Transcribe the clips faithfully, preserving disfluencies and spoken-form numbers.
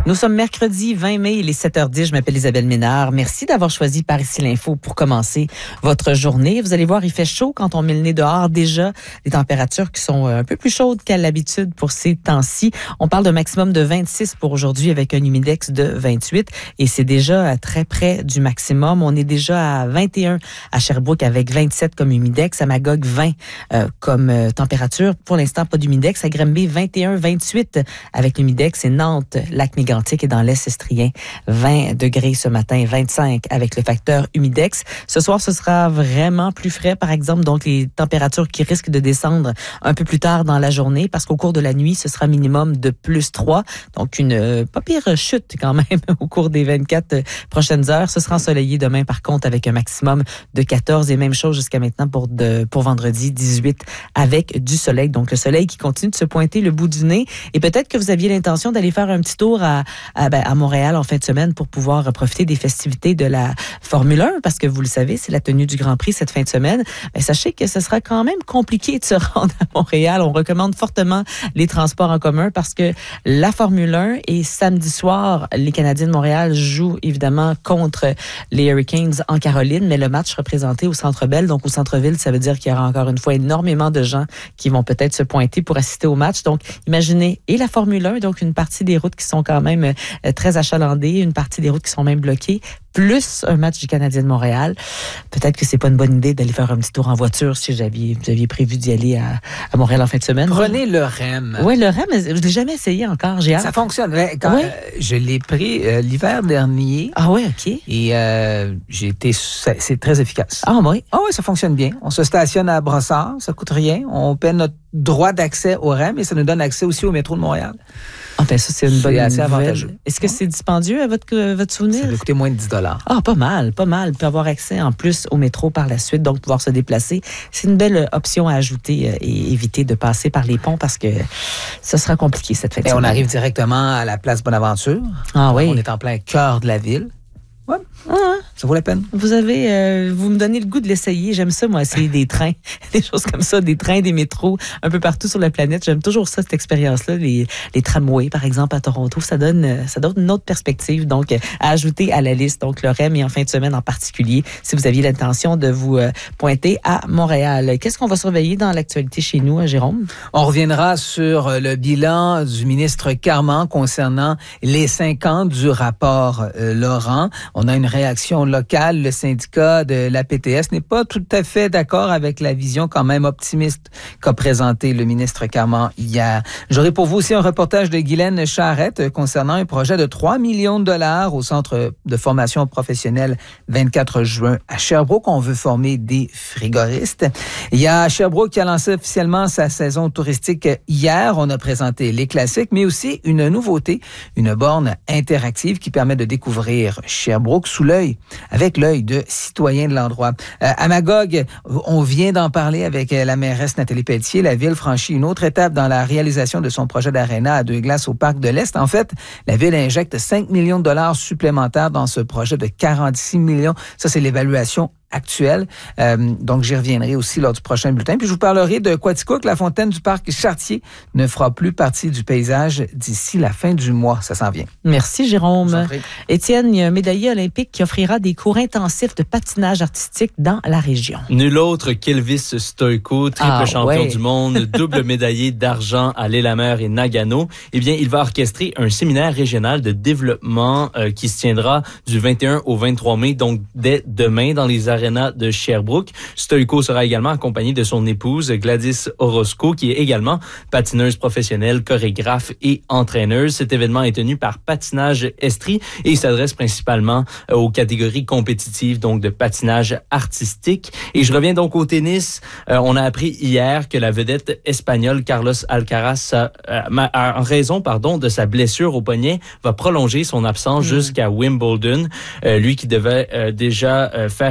Nous sommes mercredi vingt mai, il est sept heures dix. Je m'appelle Isabelle Ménard. Merci d'avoir choisi Par ici l'info pour commencer votre journée. Vous allez voir, il fait chaud quand on met le nez dehors. Déjà, des températures qui sont un peu plus chaudes qu'à l'habitude pour ces temps-ci. On parle d'un maximum de vingt-six pour aujourd'hui avec un humidex de vingt-huit et c'est déjà très près du maximum. On est déjà à vingt et un à Sherbrooke avec vingt-sept comme humidex, à Magog vingt euh, comme euh, température. Pour l'instant, pas d'humidex. À Granby, vingt et un vingt-huit avec l'humidex et Nantes, Lac-Mégantic et dans l'Est estrien, vingt degrés ce matin, vingt-cinq avec le facteur humidex. Ce soir, ce sera vraiment plus frais, par exemple, donc les températures qui risquent de descendre un peu plus tard dans la journée parce qu'au cours de la nuit, ce sera minimum de plus trois, donc une euh, pas pire chute quand même au cours des vingt-quatre prochaines heures. Ce sera ensoleillé demain, par contre, avec un maximum de quatorze et même chose jusqu'à maintenant pour, de, pour vendredi, dix-huit avec du soleil. Donc, le soleil qui continue de se pointer le bout du nez et peut-être que vous aviez l'intention d'aller faire un petit tour à À, ben, à Montréal en fin de semaine pour pouvoir profiter des festivités de la Formule un parce que vous le savez, c'est la tenue du Grand Prix cette fin de semaine. Ben, sachez que ce sera quand même compliqué de se rendre à Montréal. On recommande fortement les transports en commun parce que la Formule un et samedi soir, les Canadiens de Montréal jouent évidemment contre les Hurricanes en Caroline, mais le match sera présenté au Centre Bell, donc au centre-ville, ça veut dire qu'il y aura encore une fois énormément de gens qui vont peut-être se pointer pour assister au match. Donc, imaginez, et la Formule un, donc une partie des routes qui sont quand même très achalandées, une partie des routes qui sont même bloquées, plus un match du Canadien de Montréal. Peut-être que c'est pas une bonne idée d'aller faire un petit tour en voiture si j'aviez, vous aviez prévu d'y aller à, à Montréal en fin de semaine. Prenez le R E M. Oui, le R E M, je l'ai jamais essayé encore, j'ai hâte. Ça fonctionne. Quand, ouais. euh, je l'ai pris euh, l'hiver dernier. Ah oui, OK. Et euh, j'ai été, c'est, c'est très efficace. Ah oui? Ah oui, ça fonctionne bien. On se stationne à Brossard, ça coûte rien. On paie notre droit d'accès au R E M et ça nous donne accès aussi au métro de Montréal. Ah ben ça, c'est une bonne assez nouvelle. avantageux. Est-ce que c'est dispendieux à votre, votre souvenir? Ça va coûter moins de dix dollars. Ah, pas mal, pas mal. Puis avoir accès en plus au métro par la suite, donc pouvoir se déplacer. C'est une belle option à ajouter euh, et éviter de passer par les ponts parce que ça sera compliqué cette fête. Et on arrive directement à la place Bonaventure. Ah oui. On est en plein cœur de la ville. Ouais. Ah, ça vaut la peine. Vous avez, euh, vous me donnez le goût de l'essayer. J'aime ça, moi, essayer des trains, des choses comme ça, des trains, des métros, un peu partout sur la planète. J'aime toujours ça, cette expérience-là. Les, les tramways, par exemple, à Toronto, ça donne, ça donne une autre perspective, donc, à ajouter à la liste. Donc, le R E M et en fin de semaine en particulier, si vous aviez l'intention de vous euh, pointer à Montréal. Qu'est-ce qu'on va surveiller dans l'actualité chez nous, hein, Jérôme? On reviendra sur le bilan du ministre Carman concernant les cinq ans du rapport euh, Laurent. On a une réaction locale. Le syndicat de l'A P T S n'est pas tout à fait d'accord avec la vision quand même optimiste qu'a présentée le ministre Carman hier. J'aurai pour vous aussi un reportage de Guylaine Charrette concernant un projet de trois millions de dollars au Centre de formation professionnelle vingt-quatre juin à Sherbrooke. On veut former des frigoristes. Il y a Sherbrooke qui a lancé officiellement sa saison touristique hier. On a présenté les classiques, mais aussi une nouveauté, une borne interactive qui permet de découvrir Sherbrooke sous l'œil, avec l'œil de citoyens de l'endroit. Euh, à Magog, on vient d'en parler avec la mairesse Nathalie Pelletier. La ville franchit une autre étape dans la réalisation de son projet d'aréna à deux glaces au Parc de l'Est. En fait, la ville injecte cinq millions de dollars supplémentaires dans ce projet de quarante-six millions. Ça, c'est l'évaluation actuelle. Euh, donc, j'y reviendrai aussi lors du prochain bulletin. Puis, je vous parlerai de Quaticook. La fontaine du parc Chartier ne fera plus partie du paysage d'ici la fin du mois. Ça s'en vient. Merci, Jérôme. Étienne, il y a un médaillé olympique qui offrira des cours intensifs de patinage artistique dans la région. Nul autre qu'Elvis Stoïko, triple ah, champion ouais. du monde, double médaillé d'argent à l'Île-à-Mer et Nagano. Eh bien, il va orchestrer un séminaire régional de développement euh, qui se tiendra du vingt et un au vingt-trois mai, donc dès demain dans les arénas de Sherbrooke. Stoïko sera également accompagné de son épouse Gladys Orozco, qui est également patineuse professionnelle, chorégraphe et entraîneuse. Cet événement est tenu par Patinage Estrie et il s'adresse principalement aux catégories compétitives, donc de patinage artistique. Et je reviens donc au tennis. Euh, on a appris hier que la vedette espagnole Carlos Alcaraz, a, a, en raison pardon de sa blessure au poignet, va prolonger son absence mmh. jusqu'à Wimbledon. Euh, lui qui devait euh, déjà euh, faire une croix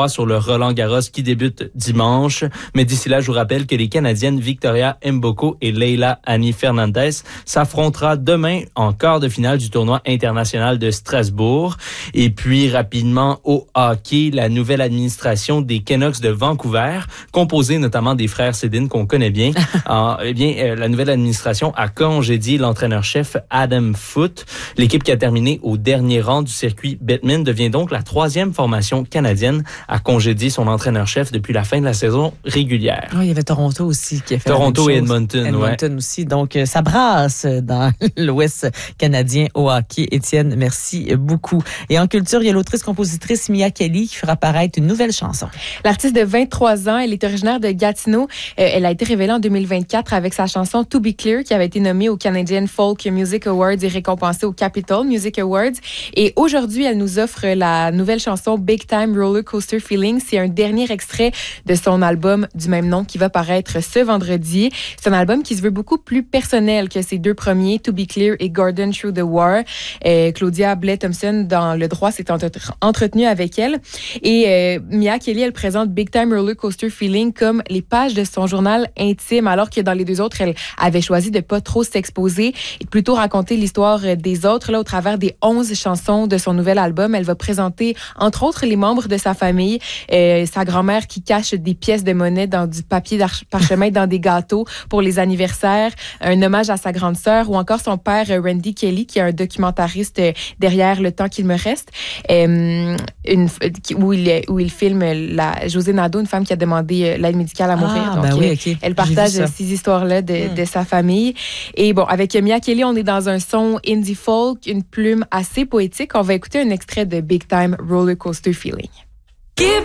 croire sur le Roland Garros qui débute dimanche. Mais d'ici là, je vous rappelle que les Canadiennes Victoria Mboko et Leila Annie Fernandez s'affrontera demain en quart de finale du tournoi international de Strasbourg. Et puis, rapidement, au hockey, la nouvelle administration des Canucks de Vancouver, composée notamment des frères Sedin qu'on connaît bien, en, eh bien, euh, la nouvelle administration a congédié l'entraîneur-chef Adam Foote. L'équipe qui a terminé au dernier rang du circuit Bettman devient donc la troisième formation canadienne à congédier son entraîneur-chef depuis la fin de la saison régulière. Oui, il y avait Toronto aussi qui a fait Toronto la et même chose. Edmonton, Edmonton ouais. aussi. Donc, ça brasse dans l'Ouest canadien au hockey. Étienne, merci beaucoup. Et en culture, il y a l'autrice-compositrice Mia Kelly qui fera paraître une nouvelle chanson. L'artiste de vingt-trois ans, elle est originaire de Gatineau. Euh, elle a été révélée en deux mille vingt-quatre avec sa chanson To Be Clear qui avait été nommée aux Canadian Folk Music Awards et récompensée au Capitol Music Awards. Et aujourd'hui, elle nous offre la nouvelle chanson Big Time Roller Coaster Feeling. C'est un dernier extrait de son album du même nom qui va paraître ce vendredi. C'est un album qui se veut beaucoup plus personnel que ses deux premiers, To Be Clear et Garden Through the War. Euh, Claudia Blais-Thompson, dans Le Droit, s'est entretenue avec elle. Et euh, Mia Kelly, elle présente Big Time Roller Coaster Feeling comme les pages de son journal intime, alors que dans les deux autres, elle avait choisi de pas trop s'exposer et de plutôt raconter l'histoire des autres. Là, au travers des onze chansons de son nouvel album, elle va présenter, entre autres, les membres de sa famille, euh, sa grand-mère qui cache des pièces de monnaie dans du papier parchemin dans des gâteaux pour les anniversaires, un hommage à sa grande sœur, ou encore son père, Randy Kelly, qui est un documentariste derrière Le temps qu'il me reste, euh, une, où, il, où il filme la José Nadeau, une femme qui a demandé l'aide médicale à mourir. Ah, Donc, ben oui, okay. Elle partage ces histoires-là de, mm. de sa famille. Et bon, avec Mia Kelly, on est dans un son indie folk, une plume assez poétique. On va écouter un extrait de Big Time Roller Coaster Feeling. Keep